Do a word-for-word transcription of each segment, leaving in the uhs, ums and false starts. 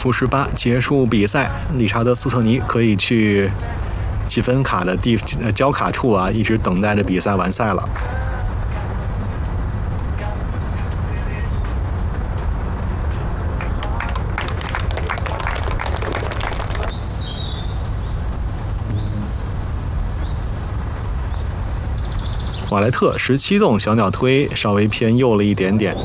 负十八结束比赛，理查德斯特尼可以去积分卡的地呃交卡处啊，一直等待着比赛完赛了。瓦莱特十七洞小鸟推稍微偏右了一点点。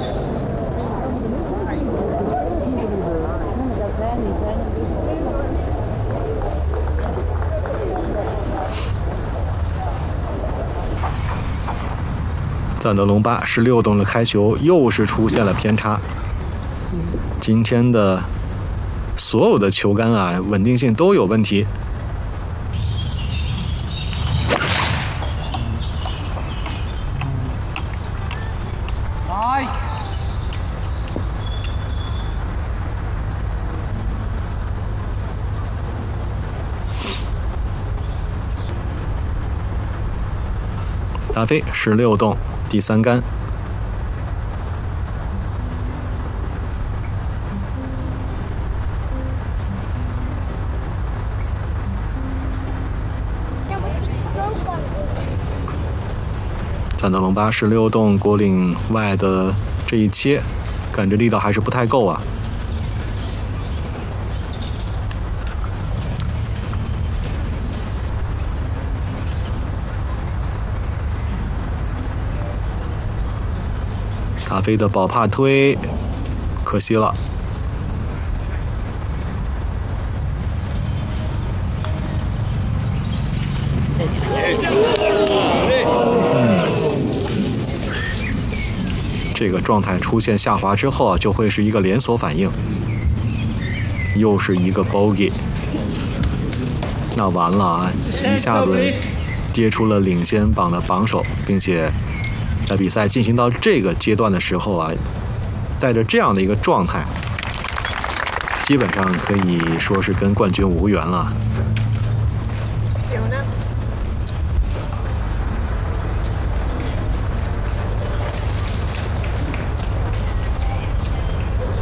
赞德隆巴十六洞的开球又是出现了偏差。今天的所有的球杆啊，稳定性都有问题。达菲十六洞第三杆。赞德隆巴十六洞果岭外的这一切，感觉力道还是不太够啊。达菲的保帕推，可惜了。这个状态出现下滑之后啊，就会是一个连锁反应，又是一个 bogey， 那完了啊！一下子跌出了领先榜的榜首，并且在比赛进行到这个阶段的时候啊，带着这样的一个状态，基本上可以说是跟冠军无缘了。